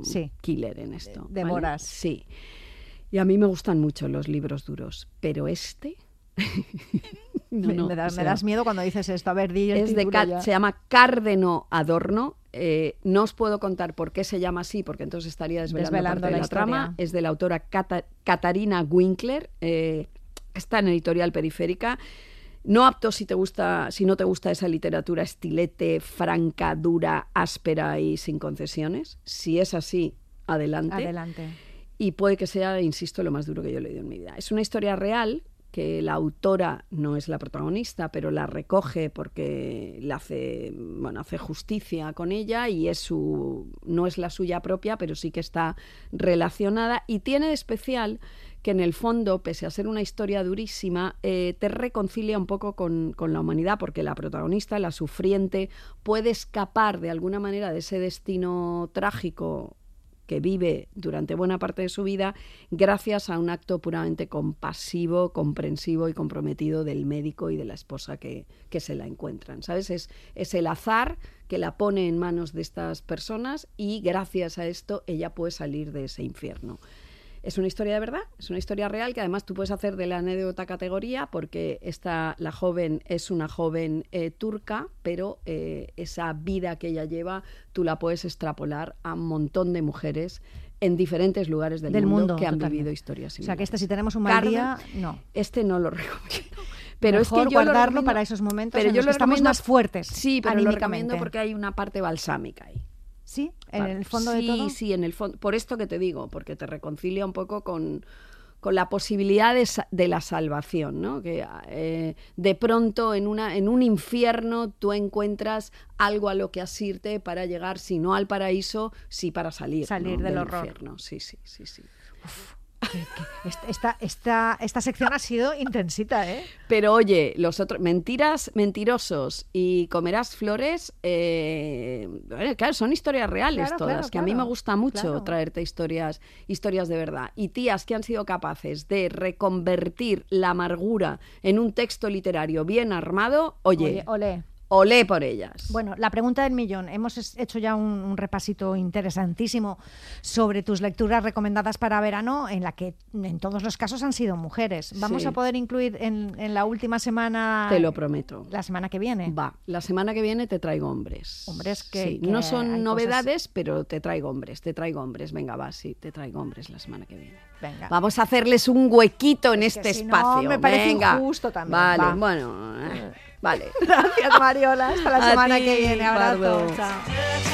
killer en esto. Devoras. ¿Vale? Sí. Y a mí me gustan mucho los libros duros, pero este... me das miedo cuando dices esto. A ver, di el título. Se llama Cárdeno Adorno. No os puedo contar por qué se llama así, porque entonces estaría desvelando parte de la trama. Es de la autora Katarina Winkler. Está en Editorial Periférica. No apto si no te gusta esa literatura estilete, franca, dura, áspera y sin concesiones. Si es así, adelante. Adelante. Y puede que sea, insisto, lo más duro que yo he leído en mi vida. Es una historia real que la autora no es la protagonista, pero la recoge porque hace justicia con ella y no es la suya propia, pero sí que está relacionada y tiene de especial que en el fondo, pese a ser una historia durísima, te reconcilia un poco con la humanidad, porque la protagonista, la sufriente, puede escapar de alguna manera de ese destino trágico que vive durante buena parte de su vida gracias a un acto puramente compasivo, comprensivo y comprometido del médico y de la esposa que se la encuentran, ¿sabes? Es el azar que la pone en manos de estas personas y gracias a esto ella puede salir de ese infierno. Es una historia de verdad, es una historia real que además tú puedes hacer de la anécdota categoría porque la joven es una joven turca, pero esa vida que ella lleva tú la puedes extrapolar a un montón de mujeres en diferentes lugares del mundo que han vivido historias similares. O sea, que si tenemos un mal día, no. Este no lo recomiendo. Pero mejor es que yo guardarlo para esos momentos en los que estamos más fuertes. Sí, pero lo recomiendo porque hay una parte balsámica ahí. ¿Sí? ¿En el fondo de todo? Sí, en el fondo. Por esto que te digo, porque te reconcilia un poco con la posibilidad de la salvación, ¿no? Que de pronto en un infierno tú encuentras algo a lo que asirte para llegar, si no al paraíso, sí para salir del horror. Infierno. Sí. Uf. Esta sección ha sido intensita, ¿eh? Pero oye, los otros, mentirosos y comerás flores, claro, son historias reales todas, que a mí me gusta mucho traerte historias de verdad. Y tías que han sido capaces de reconvertir la amargura en un texto literario bien armado, oye olé por ellas. Bueno, la pregunta del millón. Hemos hecho ya un repasito interesantísimo sobre tus lecturas recomendadas para verano, en la que en todos los casos han sido mujeres. ¿Vamos a poder incluir en la última semana? Te lo prometo. ¿La semana que viene? La semana que viene te traigo hombres. Hombres que no son novedades, pero te traigo hombres. Venga, te traigo hombres la semana que viene. Venga. Vamos a hacerles un huequito en este espacio. No, me parece injusto también. Vale, bueno... Vale. Gracias, Mariola. Hasta la semana que viene. Abrazo. Chao.